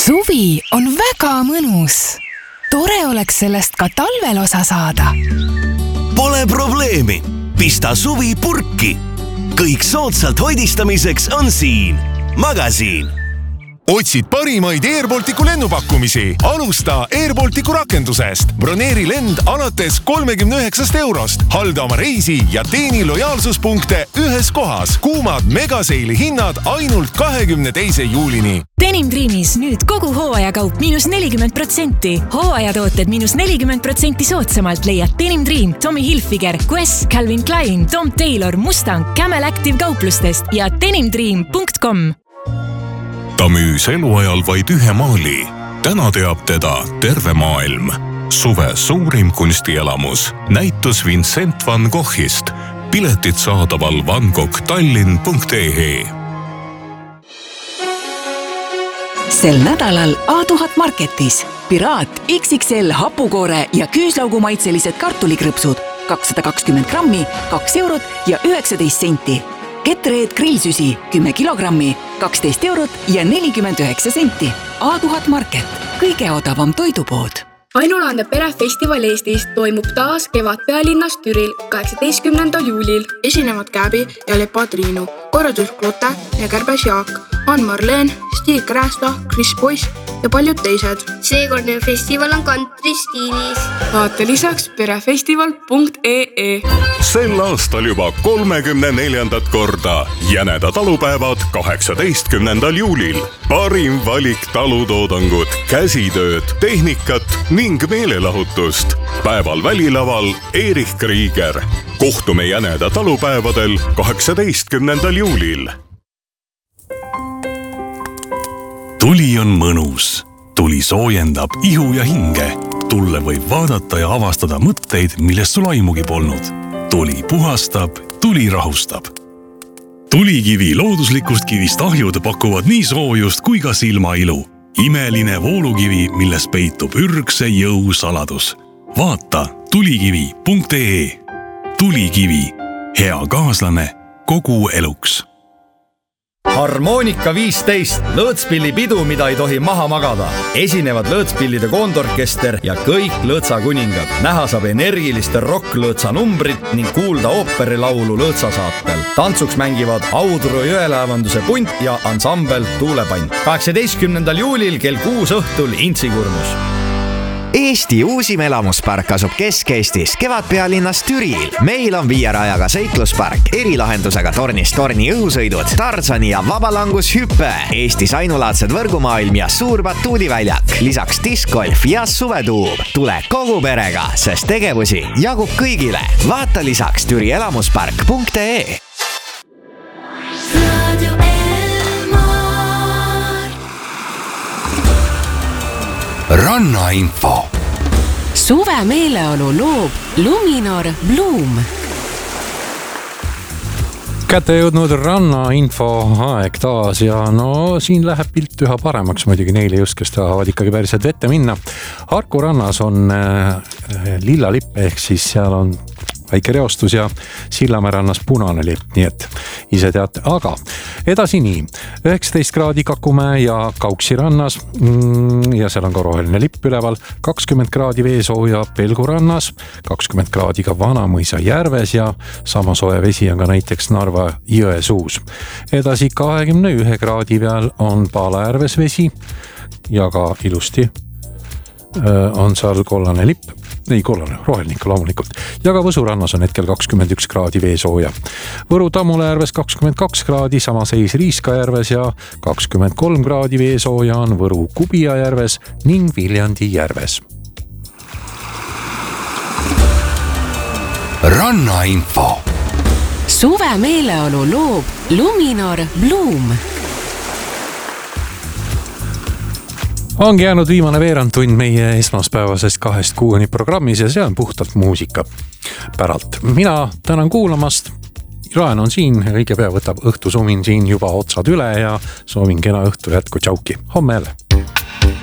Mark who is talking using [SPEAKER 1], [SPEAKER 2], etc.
[SPEAKER 1] Suvi on väga mõnus. Tore oleks sellest ka talvel osa saada.
[SPEAKER 2] Pole probleemi. Pista suvi purki. Kõik soodsalt hoidistamiseks on siin. Magasiin.
[SPEAKER 3] Otsid parimaid Airbalticu lennupakkumisi? Alusta Airbalticu rakendusest. Broneeri lend alates 39 €. Halda oma reisi ja teeni lojaalsuspunkte ühes kohas. Kuumad megaseili hinnad ainult 22. juulini.
[SPEAKER 4] Denim Dreamis nüüd kogu hooajakaup -40%. Hooajatooted -40% soodsamalt leiad Denim Dream, Tommy Hilfiger, Quest, Calvin Klein, Tom Taylor, Mustang, Camel Active kauplustest ja denimdream.com.
[SPEAKER 5] Ta müüs eluajal vaid ühe maali. Täna teab teda terve maailm. Suve suurim kunstielamus. Näitus Vincent van Goghist. Piletid saadaval vangoghtallinn.ee.
[SPEAKER 6] Sel nädalal A1000 Marketis. Piraat XXL hapukoore ja küüslaugumaitselised kartulikrõpsud 220 grammi, 2 € ja 19 senti. Ketreed grillsüsi 10 kilogrammi, 12 € ja 49 senti. A1000 Market, kõige odavam toidupood.
[SPEAKER 7] Ainulaadne perefestival Eestis toimub taas Kevadpealinnas Türil 18. juulil.
[SPEAKER 8] Esinevad Käbi ja Lepa Triinu, korraldus Klote ja Kärbes Jaak, Ann-Marleen, Stig Räästa, Chris Boyce ja paljud teised.
[SPEAKER 9] Seekordne festival on country stiilis.
[SPEAKER 8] Vaata lisaks perefestival.ee.
[SPEAKER 5] Sel aastal juba 34. korda Jäneda talupäevad 18. juulil. Parim valik talutoodangut, käsitööd, tehnikat ning meelelahutust. Päeval välilaval Erich Krieger. Kohtume Jäneda talupäevadel 18. juulil.
[SPEAKER 10] Tuli on mõnus. Tuli soojendab ihu ja hinge. Tulle võib vaadata ja avastada mõtteid, millest sul aimugi polnud. Tuli puhastab, tuli rahustab. Tulikivi looduslikust kivist ahjud pakuvad nii soojust kui ka silmailu. Imeline voolukivi, milles peitub ürgse jõu saladus. Vaata tulikivi.ee. Tulikivi. Hea kaaslane kogu eluks.
[SPEAKER 11] Harmonika 15. Lõõtspillipidu, mida ei tohi maha magada. Esinevad lõõtspillide koondorkester ja kõik lõõtsakuningad. Näha saab energiliste rock-lõõtsa numbrit ning kuulda ooperilaulu lõõtsasaatel. Tantsuks mängivad Audru jõelaevanduse punt ja ansambel Tuulepant. 18. juulil kell 6 õhtul Intsikurnus.
[SPEAKER 12] Eesti uusim elamuspark asub Kesk-Eestis, Kevadpealinnas Türil. Meil on 5 rajaga seikluspark, erilahendusega tornist torni õhusõidud, Tarzani ja vabalangushüppe, Eestis ainulaadsed võrgumaailm ja suur batuudiväljak, lisaks diskgolf ja suvetuub. Tule kogu perega, sest tegevusi jagub kõigile. Vaata lisaks türielamuspark.ee.
[SPEAKER 2] Rannainfo.
[SPEAKER 1] Suve meeleolu loob Luminor Bloom.
[SPEAKER 13] Kätte jõudnud rannainfo aeg taas ja siin läheb pilt üha paremaks muidugi neile just, kes tahavad ikkagi päriselt vette minna. Harku rannas on lilla lipp ehk siis seal on väike reostus ja Sillamäe rannas punane lipp, nii et ise teate. Aga edasi nii, 19 kraadi Kakumäe ja Kauksi rannas ja seal on ka roheline lipp üleval, 20 kraadi veesooja Pelgu rannas, 20 kraadi ka Vanamõisa järves ja sama soe vesi on ka näiteks Narva Jõesuus. Edasi 21 kraadi peal on Palajärves vesi ja ka ilusti on seal kollane lipp. Ei, kollane, roheline ikka loomulikult. Ja ka Võsu rannas on hetkel 21 kraadi veesooja. Võru Tammula järves 22 kraadi, sama seis Riiska järves ja 23 kraadi veesooja on Võru Kubia järves ning Viljandi järves.
[SPEAKER 2] Rannainfo.
[SPEAKER 1] Suve meeleolu loob Luminor Bloom.
[SPEAKER 13] Ongi jäänud viimane veerandtund meie esmaspäevasest 2-6 programmis ja see on puhtalt muusika päralt. Mina tänan kuulamast. Raen on siin, õige pea võtab õhtusumin siin juba otsad üle ja soovin kena õhtu jätku tšauki. Homme jälle.